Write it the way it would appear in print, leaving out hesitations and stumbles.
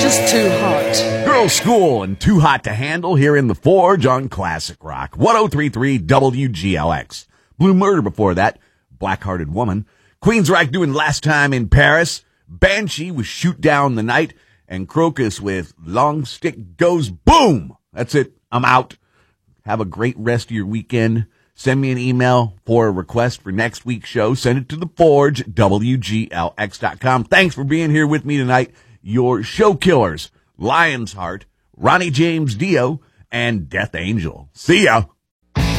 just too hot. Girls School and Too Hot to Handle here in the Forge on Classic Rock. 1033 WGLX. Blue Murder before that. Black-Hearted Woman. Queensryche doing Last Time in Paris. Banshee with Shoot Down the Night. And Crocus with Long Stick Goes Boom. That's it. I'm out. Have a great rest of your weekend. Send me an email for a request for next week's show. Send it to the Forge, WGLX.com. Thanks for being here with me tonight. Your show killers, Lion's Heart, Ronnie James Dio, and Death Angel. See ya.